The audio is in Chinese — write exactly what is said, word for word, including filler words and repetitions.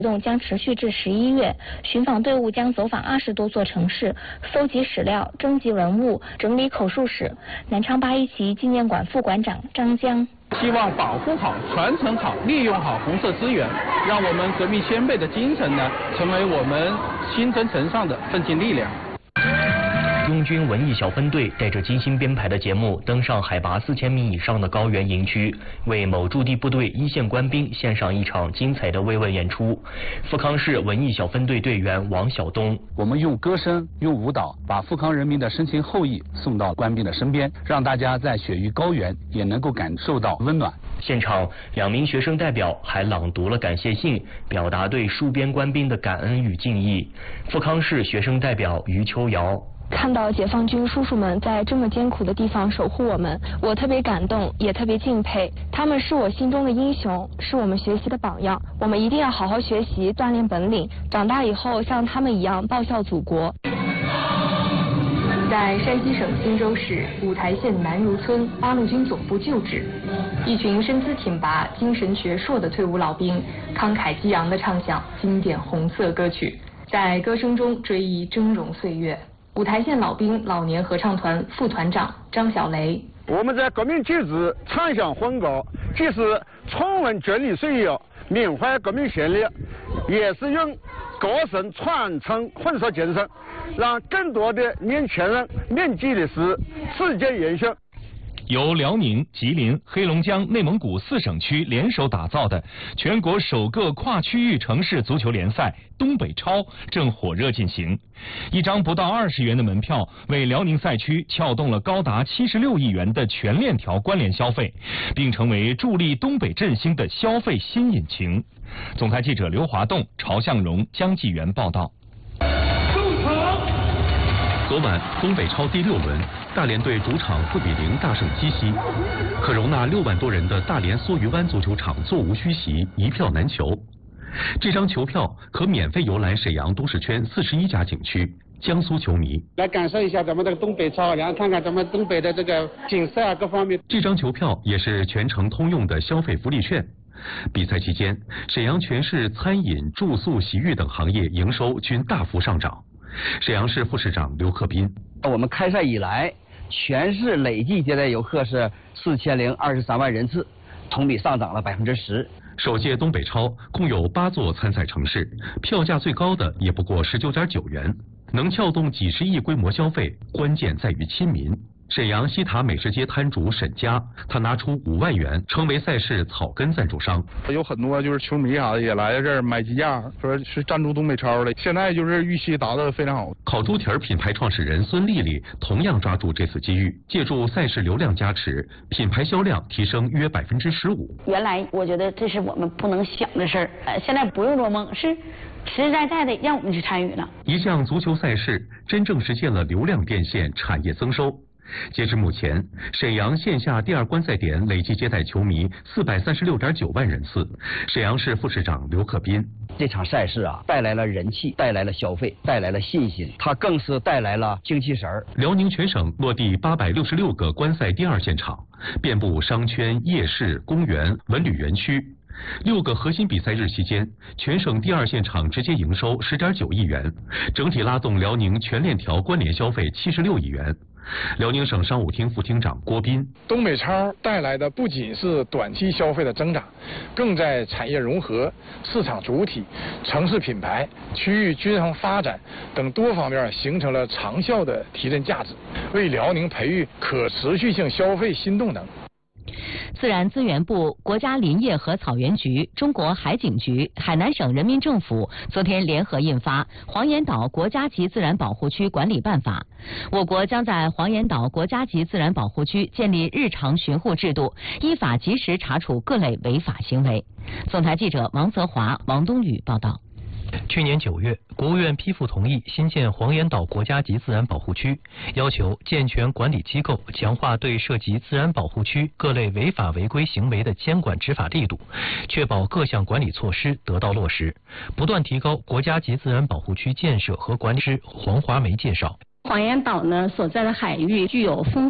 活动将持续至十一月，寻访队伍将走访二十多座城市，搜集史料、征集文物、整理口述史。南昌八一旗纪念馆副馆长张江。 希望保护好、传承好、利用好红色资源，让我们革命先辈的精神呢，成为我们新征程上的奋进力量。 拥军文艺小分队带着精心编排的节目，登上海拔四千米以上的高原营区，为某驻地部队一线官兵献上一场精彩的慰问演出。富康市文艺小分队队员王晓东： 我们用歌声、用舞蹈，把富康人民的深情厚谊送到官兵的身边，让大家在雪域高原也能够感受到温暖。 现场，两名学生代表还朗读了感谢信，表达对戍边官兵的感恩与敬意。富康市学生代表于秋瑶。 看到解放军叔叔们在这么艰苦的地方守护我们，我特别感动，也特别敬佩。他们是我心中的英雄，是我们学习的榜样。我们一定要好好学习，锻炼本领，长大以后像他们一样报效祖国。在山西省忻州市五台县南如村八路军总部旧址，一群身姿挺拔、精神矍铄的退伍老兵，慷慨激昂地唱响经典红色歌曲，在歌声中追忆峥嵘岁月。五台县老兵老年合唱团副团长张小雷： 我们在革命旧址唱响欢歌，既是重温军旅岁月，缅怀革命先烈，也是用歌声传承混色精神，让更多的年轻人铭记的是世界延续。 由辽宁、吉林、黑龙江、内蒙古四省区联手打造的全国首个跨区域城市足球联赛东北超正火热进行。一张不到二十元的门票，为辽宁赛区撬动了高达七十六亿元的全链条关联消费，并成为助力东北振兴的消费新引擎。总台记者刘华栋、曹向荣、江继元报道。 昨晚东北超第六轮，大连队主场四比零大胜鸡西，可容纳六万多人的大连梭鱼湾足球场座无虚席，一票难求。这张球票可免费游览沈阳都市圈四十一家景区。江苏球迷来感受一下咱们这个东北超，然后看看咱们东北的这个景色啊，各方面。 这张球票也是全程通用的消费福利券。比赛期间，沈阳全市餐饮、住宿、洗浴等行业营收均大幅上涨。沈阳市副市长刘克斌： 我们开赛以来，全市累计接待游客是四千零二十三万人次，同比上涨了百分之十。 首届东北超共有八座参赛城市，票价最高的也不过十九点九元，能撬动几十亿规模消费，关键在于亲民。沈阳西塔美食街摊主沈佳，他拿出五万元成为赛事草根赞助商。 有很多就是球迷啥的也来这儿买鸡架，说是赞助东北超的。现在就是预期达到的非常好。 烤猪蹄儿品牌创始人孙丽丽同样抓住这次机遇，借助赛事流量加持，品牌销量提升约百分之十五。 原来我觉得这是我们不能想的事儿，呃，现在不用做梦，是实实在在的让我们去参与了。 一项足球赛事真正实现了流量变现、产业增收。截至目前，沈阳线下第二观赛点累计接待球迷四百三十六点九万人次。沈阳市副市长刘克斌： 这场赛事啊，带来了人气，带来了消费，带来了信心，它更是带来了精气神儿。 辽宁全省落地八百六十六个观赛第二现场，遍布商圈、夜市、公园、文旅园区。六个核心比赛日期间，全省第二现场直接营收十点九亿元，整体拉动辽宁全链条关联消费七十六亿元。辽宁省商务厅副厅长郭斌： 东北超带来的不仅是短期消费的增长，更在产业融合、市场主体、城市品牌、区域均衡发展等多方面形成了长效的提振价值，为辽宁培育可持续性消费新动能。 自然资源部、国家林业和草原局、中国海警局、海南省人民政府昨天联合印发《黄岩岛国家级自然保护区管理办法》，我国将在黄岩岛国家级自然保护区建立日常巡护制度，依法及时查处各类违法行为。总台记者王泽华、王冬雨报道。 去年九月，国务院批复同意新建黄岩岛国家级自然保护区，要求健全管理机构强化对涉及自然保护区各类违法违规行为的监管执法力度，确保各项管理措施得到落实，不断提高国家级自然保护区建设和管理。黄华梅介绍， 黄岩岛呢所在的海域具有丰